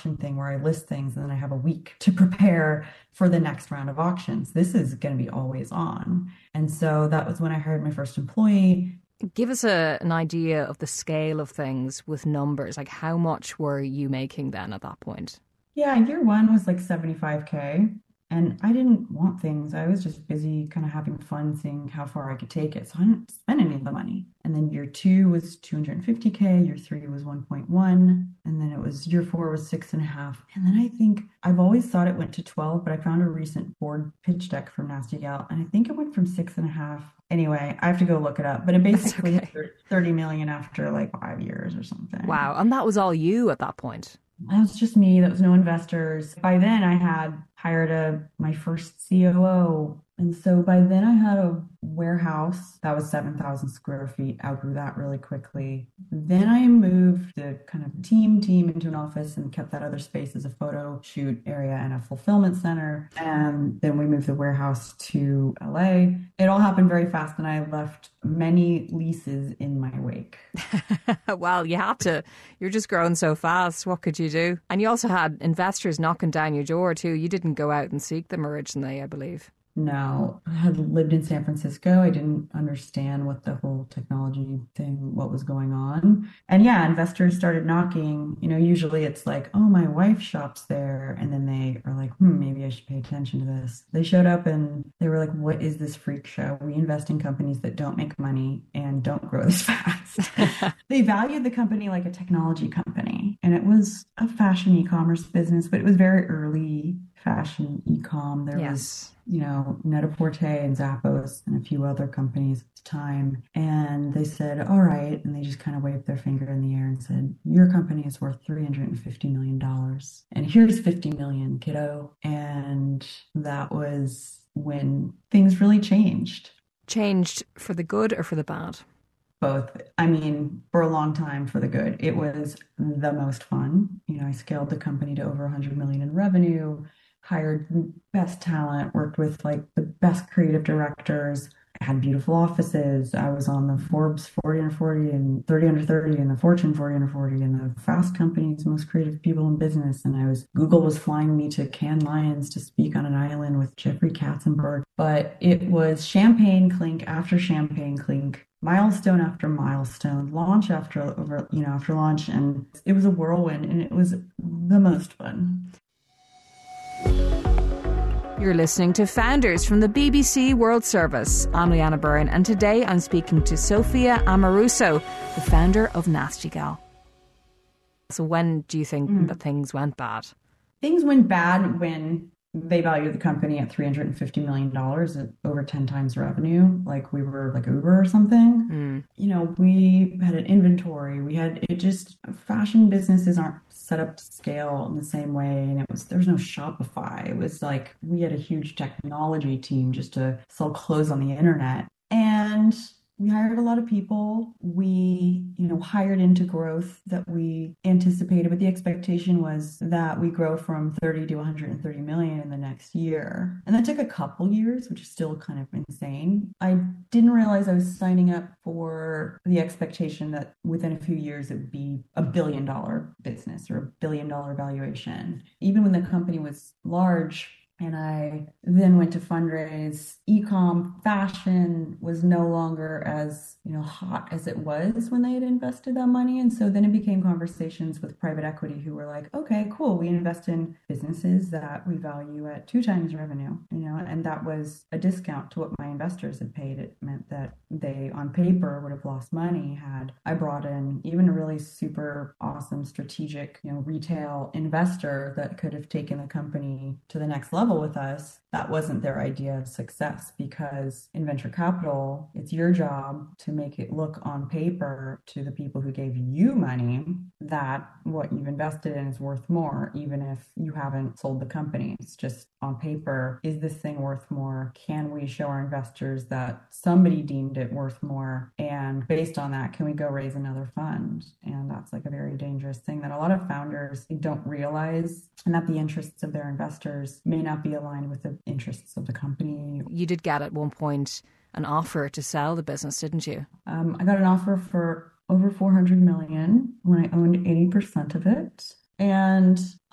auction thing where I list things and then I have a week to prepare for the next round of auctions. This is going to be always on. And so that was when I hired my first employee. Give us an idea of the scale of things with numbers. Like, how much were you making then at that point? Yeah, year one was like 75K. And I didn't want things. I was just busy kind of having fun, seeing how far I could take it. So I didn't spend any of the money. And then year two was 250K. Year three was 1.1. And then it was year four was 6.5. And then I think I've always thought it went to 12, but I found a recent board pitch deck from Nasty Gal. And I think it went from 6.5. Anyway, I have to go look it up. But it basically hit 30 million after like 5 years or something. Wow. And that was all you at that point. That was just me. That was no investors. By then, I had hired my first COO. And so by then, I had a warehouse that was 7,000 square feet. Outgrew that really quickly. Then I moved the kind of team into an office and kept that other space as a photo shoot area and a fulfillment center. And then we moved the warehouse to LA. It all happened very fast, and I left many leases in my wake. Well, you had to. You're just growing so fast. What could you do? And you also had investors knocking down your door too. You didn't go out and seek them originally, I believe. No, I had lived in San Francisco. I didn't understand what the whole technology thing, what was going on. And yeah, investors started knocking. Usually it's like, oh, my wife shops there. And then they are like, maybe I should pay attention to this. They showed up and they were like, what is this freak show? We invest in companies that don't make money and don't grow this fast. They valued the company like a technology company. And it was a fashion e-commerce business, but it was very early fashion e-com. There was Net-a-Porter and Zappos and a few other companies at the time. And they said, all right. And they just kind of waved their finger in the air and said, your company is worth $350 million. And here's 50 million, kiddo. And that was when things really changed. Changed for the good or for the bad? Both. I mean, for a long time for the good. It was the most fun. I scaled the company to over 100 million in revenue, hired best talent, worked with like the best creative directors, had beautiful offices. I was on the Forbes 40 under 40 and 30 under 30 and the Fortune 40 under 40 and the Fast Company's most creative people in business. And Google was flying me to Cannes Lions to speak on an island with Jeffrey Katzenberg. But it was champagne clink after champagne clink, milestone after milestone, launch after launch. And it was a whirlwind, and it was the most fun. You're listening to Founders from the BBC World Service. I'm Leanna Byrne, and today I'm speaking to Sophia Amoruso, the founder of Nasty Gal. So when do you think that things went bad? Things went bad when they valued the company at $350 million at over 10 times revenue. Like we were like Uber or something. We had an inventory. Fashion businesses aren't set up to scale in the same way. And there was no Shopify. It was like we had a huge technology team just to sell clothes on the internet. And we hired a lot of people. We, hired into growth that we anticipated, but the expectation was that we grow from 30 to 130 million in the next year. And that took a couple years, which is still kind of insane. I didn't realize I was signing up for the expectation that within a few years it would be $1 billion business or $1 billion valuation. Even when the company was large, and I then went to fundraise. E-com fashion was no longer as, hot as it was when they had invested that money. And so then it became conversations with private equity who were like, okay, cool. We invest in businesses that we value at 2 times revenue, and that was a discount to what my investors had paid. It meant that they on paper would have lost money had I brought in even a really super awesome strategic, retail investor that could have taken the company to the next level with us. That wasn't their idea of success, because in venture capital, it's your job to make it look on paper to the people who gave you money that what you've invested in is worth more, even if you haven't sold the company. It's just on paper, is this thing worth more? Can we show our investors that somebody deemed it worth more? And based on that, can we go raise another fund? And that's like a very dangerous thing that a lot of founders don't realize, and that the interests of their investors may not be aligned with the interests of the company. You did get at one point an offer to sell the business, didn't you? I got an offer for over 400 million when I owned 80% of it. And